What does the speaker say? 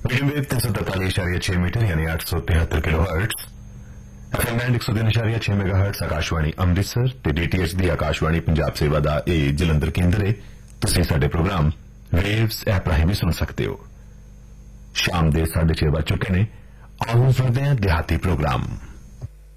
Medium wave 343.6 metre यानी 873 kilo hertz, FM band 103.6 megahertz Akashvani Amritsar ते DTH दी आकाशवाणी पंजाब सेवा दा ए जलंधर केंद्र है। तुसीं साडे प्रोग्राम वेव्स ऐप राਹੀਂ भी सुन सकते हो। शाम दे 6:30 बज चुके ने। आओ सुनते हैं देहाती प्रोग्राम।